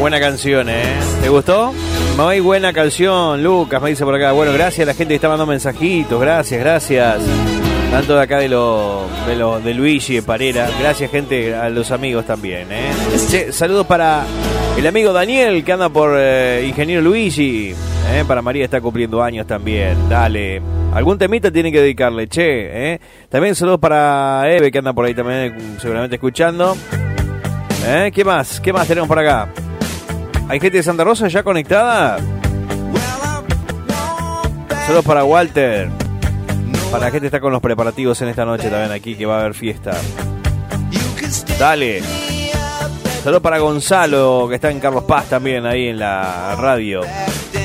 buena canción, ¿Te gustó? Muy buena canción, Lucas, me dice por acá. Bueno, gracias a la gente que está mandando mensajitos. Gracias. Tanto de acá de Luigi, de Parera. Gracias, gente, a los amigos también, Che, saludos para el amigo Daniel, que anda por Ingeniero Luigi. Para María, está cumpliendo años también. Dale. Algún temita tiene que dedicarle, che. También saludos para Eve, que anda por ahí también seguramente escuchando. ¿Qué más tenemos por acá? ¿Hay gente de Santa Rosa ya conectada? Saludos para Walter. Para la gente que está con los preparativos en esta noche también aquí, que va a haber fiesta. Dale. Saludos para Gonzalo, que está en Carlos Paz también, ahí en la radio.